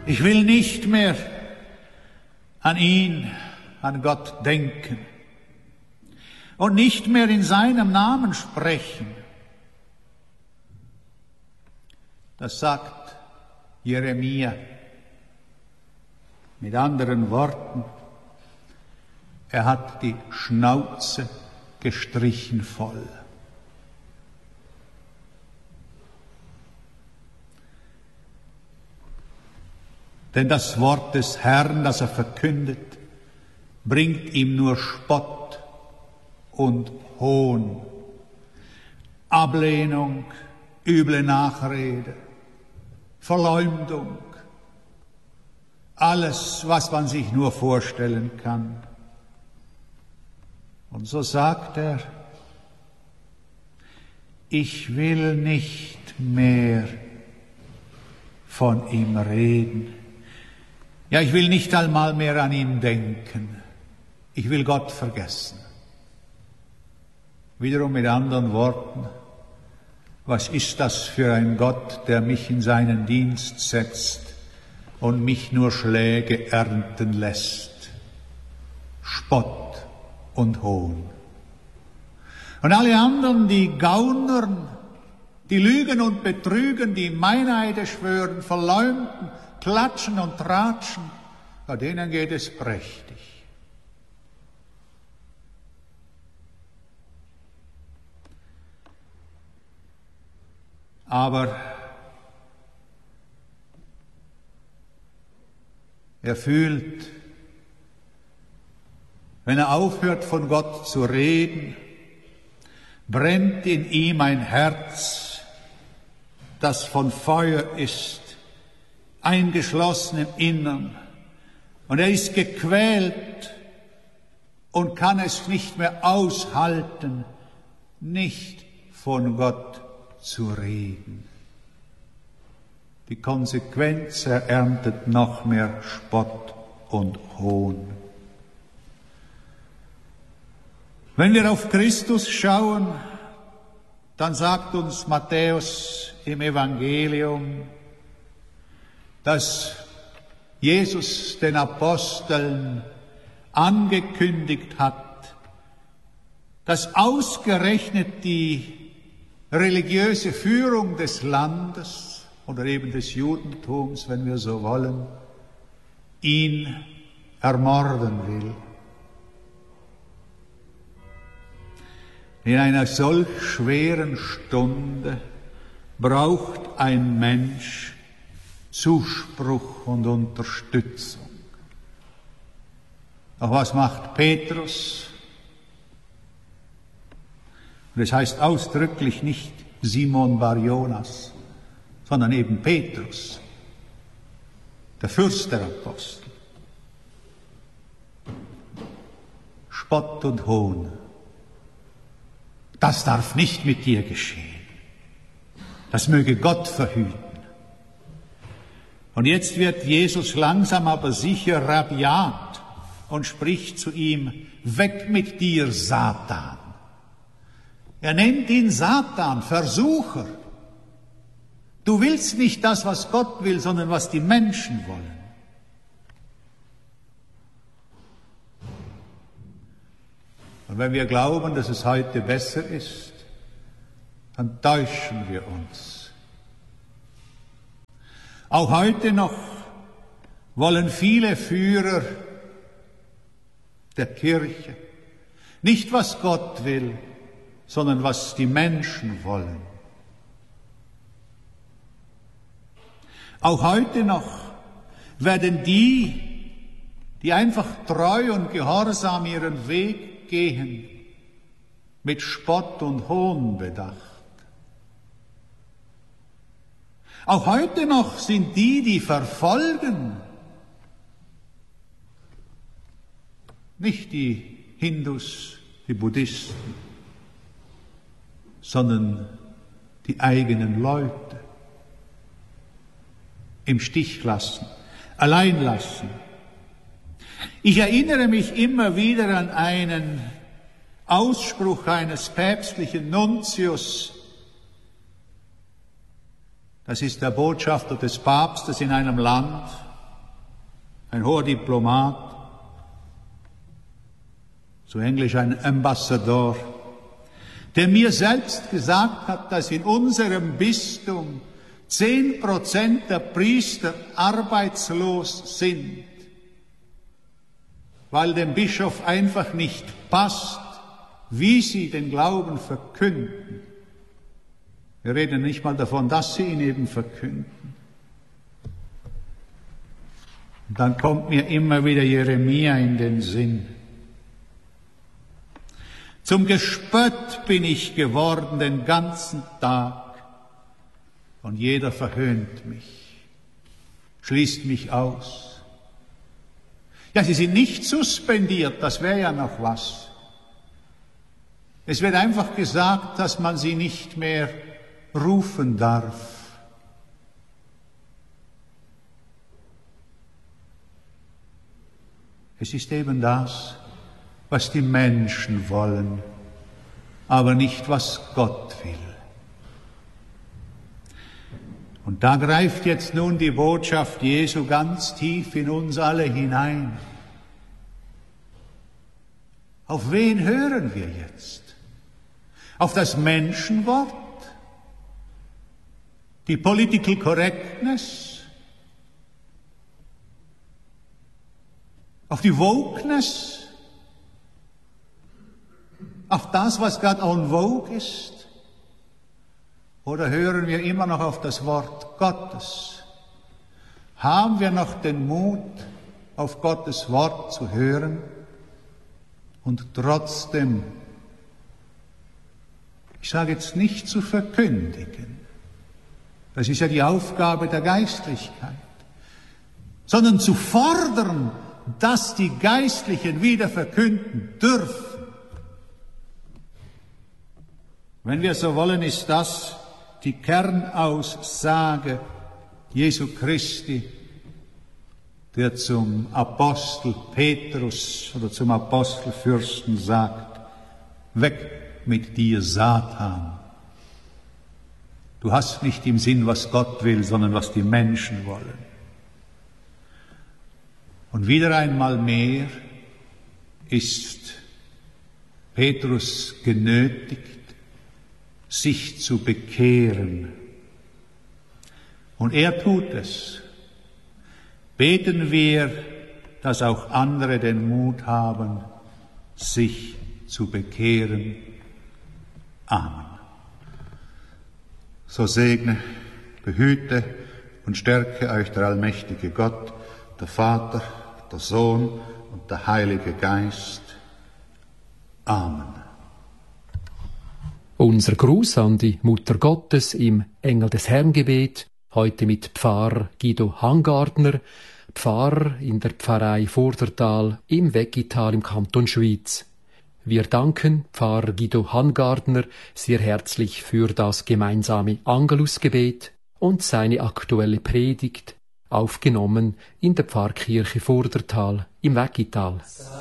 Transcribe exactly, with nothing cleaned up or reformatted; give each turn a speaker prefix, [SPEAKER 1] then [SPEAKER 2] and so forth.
[SPEAKER 1] Ich will nicht mehr an ihn, an Gott denken und nicht mehr in seinem Namen sprechen. Das sagt Jeremia. Mit anderen Worten, er hat die Schnauze gestrichen voll. Denn das Wort des Herrn, das er verkündet, bringt ihm nur Spott und Hohn, Ablehnung, üble Nachrede, Verleumdung, alles, was man sich nur vorstellen kann. Und so sagt er, ich will nicht mehr von ihm reden. Ja, ich will nicht einmal mehr an ihn denken. Ich will Gott vergessen. Wiederum mit anderen Worten, was ist das für ein Gott, der mich in seinen Dienst setzt und mich nur Schläge ernten lässt? Spott und Hohn. Und alle anderen, die gaunern, die lügen und betrügen, die Meineide schwören, verleumden, klatschen und tratschen, bei denen geht es prächtig. Aber er fühlt, wenn er aufhört, von Gott zu reden, brennt in ihm ein Herz, das von Feuer ist, eingeschlossen im Innern. Und er ist gequält und kann es nicht mehr aushalten, nicht von Gott zu reden. Die Konsequenz, er erntet noch mehr Spott und Hohn. Wenn wir auf Christus schauen, dann sagt uns Matthäus im Evangelium, dass Jesus den Aposteln angekündigt hat, dass ausgerechnet die religiöse Führung des Landes oder eben des Judentums, wenn wir so wollen, ihn ermorden will. In einer solch schweren Stunde braucht ein Mensch Zuspruch und Unterstützung. Doch was macht Petrus? Und es heißt ausdrücklich nicht Simon Bar Jonas, sondern eben Petrus, der Fürst der Apostel. Spott und Hohn, das darf nicht mit dir geschehen. Das möge Gott verhüten. Und jetzt wird Jesus langsam aber sicher rabiat und spricht zu ihm, weg mit dir, Satan. Er nennt ihn Satan, Versucher. Du willst nicht das, was Gott will, sondern was die Menschen wollen. Und wenn wir glauben, dass es heute besser ist, dann täuschen wir uns. Auch heute noch wollen viele Führer der Kirche nicht, was Gott will, sondern was die Menschen wollen. Auch heute noch werden die, die einfach treu und gehorsam ihren Weg gehen, mit Spott und Hohn bedacht. Auch heute noch sind die, die verfolgen, nicht die Hindus, die Buddhisten, sondern die eigenen Leute im Stich lassen, allein lassen. Ich erinnere mich immer wieder an einen Ausspruch eines päpstlichen Nuntius. Das ist der Botschafter des Papstes in einem Land, ein hoher Diplomat, zu Englisch ein Ambassador, der mir selbst gesagt hat, dass in unserem Bistum zehn Prozent der Priester arbeitslos sind, weil dem Bischof einfach nicht passt, wie sie den Glauben verkünden. Wir reden nicht mal davon, dass sie ihn eben verkünden. Und dann kommt mir immer wieder Jeremia in den Sinn. Zum Gespött bin ich geworden den ganzen Tag und jeder verhöhnt mich, schließt mich aus. Ja, sie sind nicht suspendiert, das wäre ja noch was. Es wird einfach gesagt, dass man sie nicht mehr rufen darf. Es ist eben das, was die Menschen wollen, aber nicht, was Gott will. Und da greift jetzt nun die Botschaft Jesu ganz tief in uns alle hinein. Auf wen hören wir jetzt? Auf das Menschenwort? Die Political Correctness? Auf die Wokeness? Auf das, was gerade en vogue ist? Oder hören wir immer noch auf das Wort Gottes? Haben wir noch den Mut, auf Gottes Wort zu hören und trotzdem, ich sage jetzt nicht zu verkündigen, das ist ja die Aufgabe der Geistlichkeit, sondern zu fordern, dass die Geistlichen wieder verkünden dürfen. Wenn wir so wollen, ist das die Kernaussage Jesu Christi, der zum Apostel Petrus oder zum Apostelfürsten sagt, weg mit dir, Satan. Du hast nicht im Sinn, was Gott will, sondern was die Menschen wollen. Und wieder einmal mehr ist Petrus genötigt, sich zu bekehren. Und er tut es. Beten wir, dass auch andere den Mut haben, sich zu bekehren. Amen. So segne, behüte und stärke euch der allmächtige Gott, der Vater, der Sohn und der Heilige Geist. Amen.
[SPEAKER 2] Unser Gruß an die Mutter Gottes im Engel des Herrn Gebet, heute mit Pfarrer Guido Hangardner, Pfarrer in der Pfarrei Vordertal im Weggital im Kanton Schwyz. Wir danken Pfarrer Guido Hangardner sehr herzlich für das gemeinsame Angelusgebet und seine aktuelle Predigt, aufgenommen in der Pfarrkirche Vordertal im Weggital.